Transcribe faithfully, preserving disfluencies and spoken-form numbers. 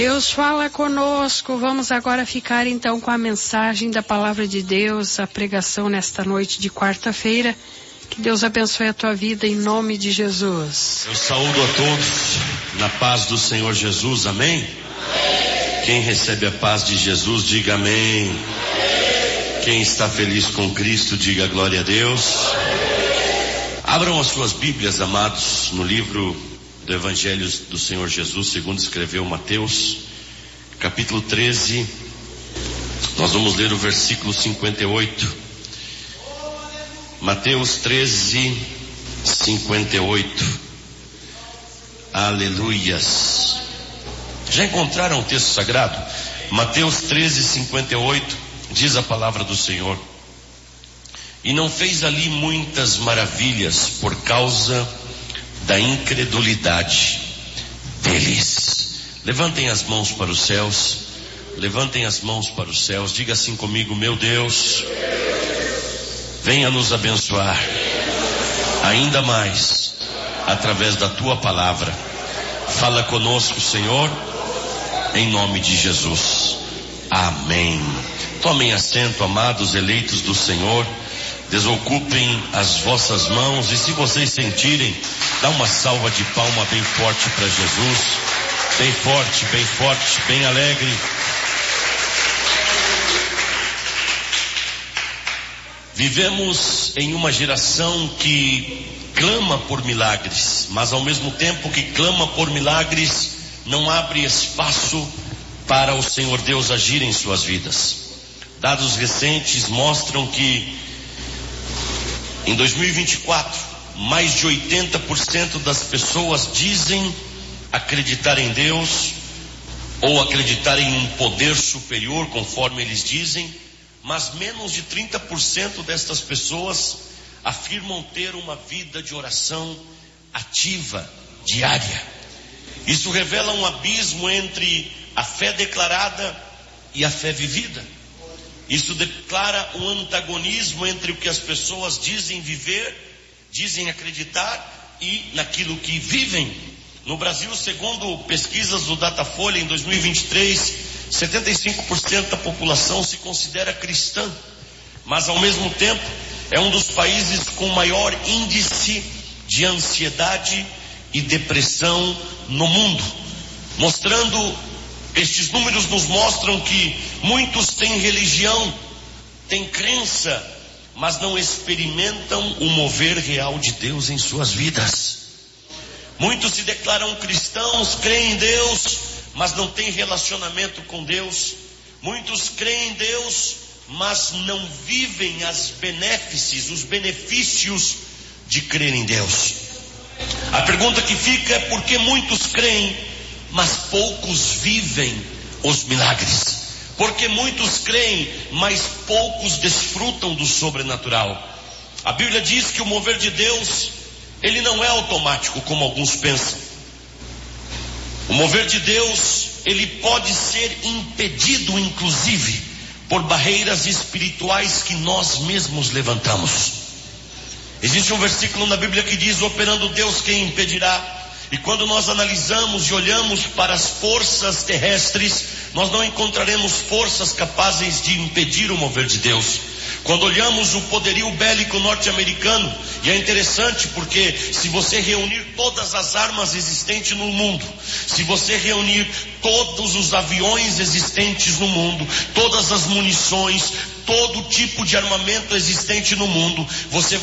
Deus fala conosco. Vamos agora ficar então com a mensagem da palavra de Deus, a pregação nesta noite de quarta-feira. Que Deus abençoe a tua vida em nome de Jesus. Eu saúdo a todos na paz do Senhor Jesus, amém? Amém. Quem recebe a paz de Jesus, diga amém. Amém. Quem está feliz com Cristo, diga glória a Deus. Amém. Abram as suas Bíblias, amados, no livro do Evangelho do Senhor Jesus, segundo escreveu Mateus, capítulo treze, nós vamos ler o versículo cinquenta e oito. Mateus treze, cinquenta e oito. Aleluias. Já encontraram o texto sagrado? Mateus treze, cinquenta e oito, diz a palavra do Senhor: e não fez ali muitas maravilhas por causa da incredulidade deles. Levantem as mãos para os céus, levantem as mãos para os céus, diga assim comigo: meu Deus, venha nos abençoar ainda mais através da tua palavra. Fala conosco, Senhor, em nome de Jesus. Amém. Tomem assento, amados eleitos do Senhor. Desocupem as vossas mãos e, se vocês sentirem, dá uma salva de palma bem forte para Jesus. Bem forte, bem forte, bem alegre. Vivemos em uma geração que clama por milagres, mas ao mesmo tempo que clama por milagres, não abre espaço para o Senhor Deus agir em suas vidas. Dados recentes mostram que em dois mil e vinte e quatro, mais de oitenta por cento das pessoas dizem acreditar em Deus, ou acreditar em um poder superior, conforme eles dizem, mas menos de trinta por cento destas pessoas afirmam ter uma vida de oração ativa, diária. Isso revela um abismo entre a fé declarada e a fé vivida. Isso declara um antagonismo entre o que as pessoas dizem viver, dizem acreditar, e naquilo que vivem. No Brasil, segundo pesquisas do Datafolha, em dois mil e vinte e três, setenta e cinco por cento da população se considera cristã, mas ao mesmo tempo é um dos países com maior índice de ansiedade e depressão no mundo. Mostrando, estes números nos mostram que muitos têm religião, têm crença, mas não experimentam o mover real de Deus em suas vidas. Muitos se declaram cristãos, creem em Deus, mas não têm relacionamento com Deus. Muitos creem em Deus, mas não vivem as benéfices, os benefícios de crer em Deus. A pergunta que fica é: por que muitos creem, mas poucos vivem os milagres? Porque muitos creem, mas poucos desfrutam do sobrenatural. A Bíblia diz que o mover de Deus, ele não é automático como alguns pensam. O mover de Deus, ele pode ser impedido, inclusive, por barreiras espirituais que nós mesmos levantamos. Existe um versículo na Bíblia que diz: operando Deus, quem impedirá? E quando nós analisamos e olhamos para as forças terrestres, nós não encontraremos forças capazes de impedir o mover de Deus. Quando olhamos o poderio bélico norte-americano, e é interessante porque se você reunir todas as armas existentes no mundo, se você reunir todos os aviões existentes no mundo, todas as munições, todo tipo de armamento existente no mundo, você vai